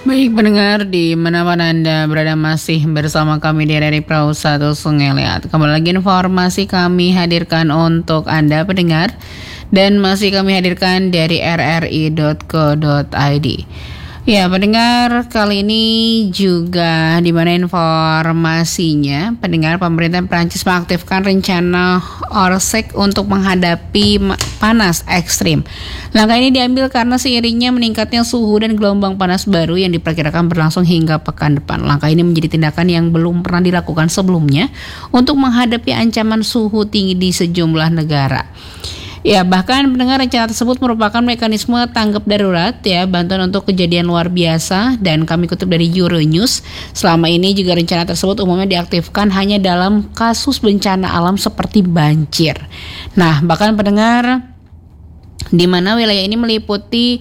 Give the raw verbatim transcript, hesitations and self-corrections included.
Baik pendengar, di mana-mana Anda berada masih bersama kami di R R I Perahu satu Sungai Liat. Kembali lagi informasi kami hadirkan untuk Anda pendengar, dan masih kami hadirkan dari r r i dot co dot i d. Ya pendengar, kali ini juga di mana informasinya, pendengar, pemerintah Prancis mengaktifkan rencana Orsec untuk menghadapi panas ekstrim. Langkah ini diambil karena seiringnya meningkatnya suhu dan gelombang panas baru yang diperkirakan berlangsung hingga pekan depan. Langkah ini menjadi tindakan yang belum pernah dilakukan sebelumnya untuk menghadapi ancaman suhu tinggi di sejumlah negara. Ya, bahkan pendengar, rencana tersebut merupakan mekanisme tanggap darurat ya, bantuan untuk kejadian luar biasa, dan kami kutip dari Euronews. Selama ini juga rencana tersebut umumnya diaktifkan hanya dalam kasus bencana alam seperti banjir. Nah, bahkan pendengar, di mana wilayah ini meliputi